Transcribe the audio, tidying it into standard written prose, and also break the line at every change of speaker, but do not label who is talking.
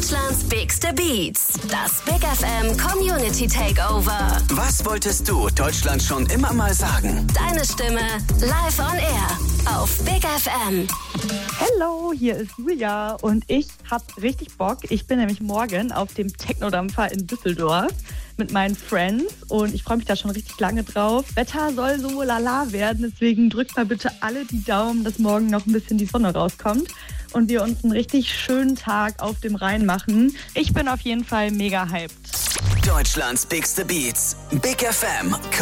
Deutschlands bigste Beats. Das Big FM Community Takeover.
Was wolltest du Deutschland schon immer mal sagen?
Deine Stimme live on air auf Big FM.
Hallo, hier ist Julia und ich hab richtig Bock. Ich bin nämlich morgen auf dem Technodampfer in Düsseldorf mit meinen Friends und ich freue mich da schon richtig lange drauf. Wetter soll so lala werden, deswegen drückt mal bitte alle die Daumen, dass morgen noch ein bisschen die Sonne rauskommt und wir uns einen richtig schönen Tag auf dem Rhein machen. Ich bin auf jeden Fall mega hyped.
Deutschlands bigste Beats. Big FM.